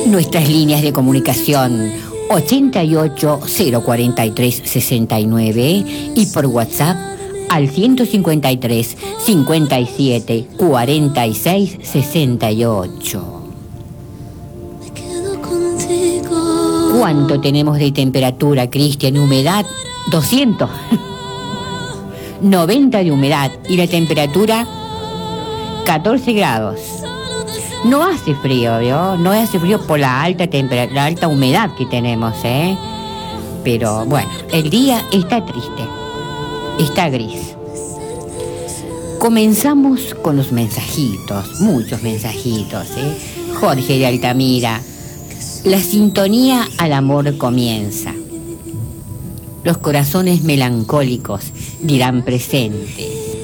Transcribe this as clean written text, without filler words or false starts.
Nuestras líneas de comunicación 88 043 69 y por WhatsApp al 153 57 46 68. ¿Cuánto tenemos de temperatura, Cristian? ¿Humedad? 200. 90 de humedad y la temperatura 14 grados. No hace frío, ¿vio? No hace frío por la alta temperatura, la alta humedad que tenemos, ¿eh? Pero bueno, el día está triste, está gris. Comenzamos con los mensajitos, muchos mensajitos, ¿eh? Jorge de Altamira. La sintonía al amor comienza. Los corazones melancólicos dirán presente.